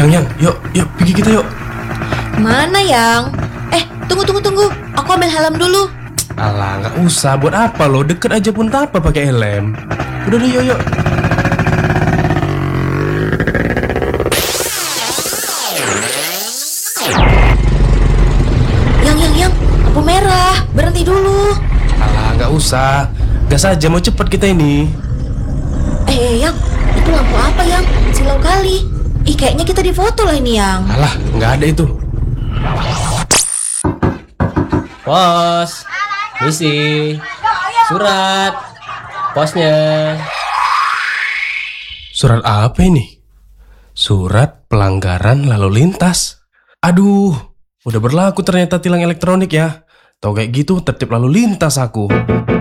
Yang, yuk, pergi kita yuk. Mana Yang? Tunggu. Aku ambil helm dulu. Alah, nggak usah. Buat apa lo? Deket aja pun tak apa pakai helm. Udah deh, yuk. Yang, lampu merah. Berhenti dulu. Alah, nggak usah. Gas aja, mau cepet kita ini. Yang, itu lampu apa Yang? Silau kali. Kayaknya kita difoto lah ini Yang. Alah, nggak ada itu. Bos, misi, surat, posnya. Surat apa ini? Surat pelanggaran lalu lintas. Aduh, udah berlaku ternyata tilang elektronik ya. Tau kayak gitu tertib lalu lintas aku.